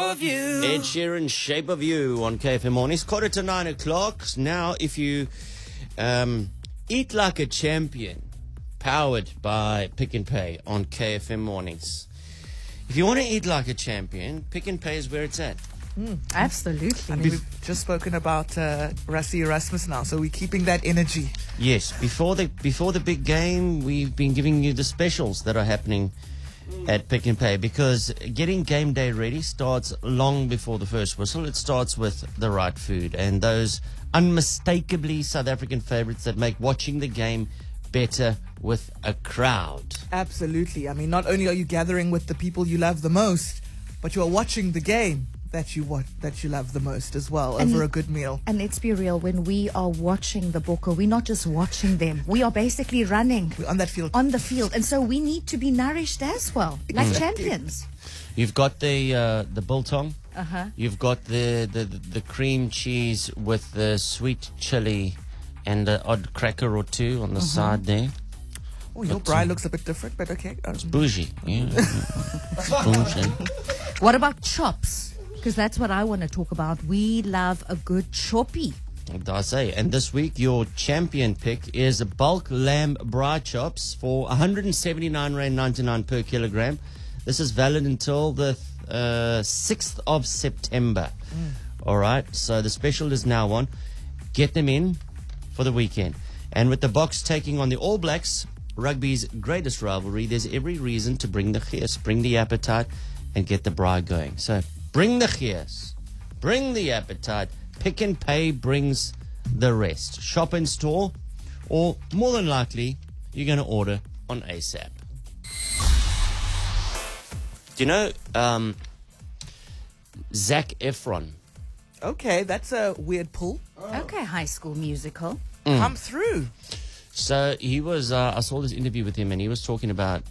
of You. Ed Sheeran, Shape of You on KFM Mornings. 8:45. Now, if you eat like a champion, powered by Pick n Pay on KFM Mornings. If you want to eat like a champion, Pick n Pay is where it's at. Absolutely. I mean, we've just spoken about Rassie Erasmus now, so we're keeping that energy. Yes, before the big game, we've been giving you the specials that are happening at Pick n Pay, because getting game day ready starts long before the first whistle. It starts with the right food and those unmistakably South African favorites that make watching the game better with a crowd. Absolutely. I mean, not only are you gathering with the people you love the most, but you are watching the game that you love the most as well, over a good meal. And let's be real, when we are watching the Bokke, we're not just watching them. We are basically running We're on that field. on the field. And so we need to be nourished as well, like champions. You've got the biltong. Uh-huh. You've got the cream cheese with the sweet chili and the odd cracker or two on the side there. Oh, your braai looks a bit different, but okay. Bougie. Yeah. Bougie. What about chops? Because that's what I want to talk about. We love a good choppy. I say. And this week, your champion pick is a bulk lamb braai chops for 179 Rand 99 per kilogram. This is valid until the 6th of September. All right. So the special is now on. Get them in for the weekend. And with the Boks taking on the All Blacks, rugby's greatest rivalry, there's every reason to bring the gees, bring the appetite, and get the braai going. So bring the gees, bring the appetite. Pick n Pay brings the rest. Shop in store, or more than likely, you're going to order on ASAP. Do you know Zac Efron? Okay, that's a weird pull. Okay, High School Musical. Come through. So he was. I saw this interview with him, and he was talking about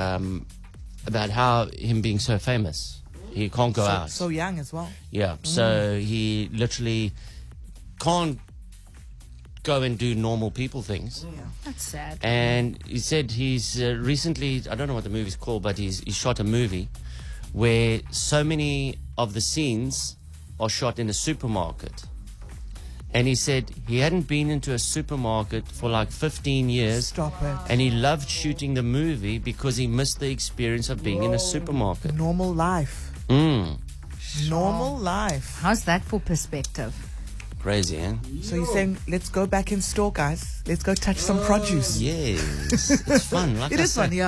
how him being so famous, he can't go out. So young as well. Yeah. So he literally can't go and do normal people things. That's sad. And he said he's recently, I don't know what the movie's called, but he shot a movie where so many of the scenes are shot in a supermarket. And he said he hadn't been into a supermarket for like 15 years. Stop it. And he loved shooting the movie because he missed the experience of being in a supermarket. Normal life. Normal life. How's that for perspective? Crazy, eh? So you're saying, let's go back in store, guys. Let's go touch some produce. Yes. It's fun. Like It I is say. fun, yeah.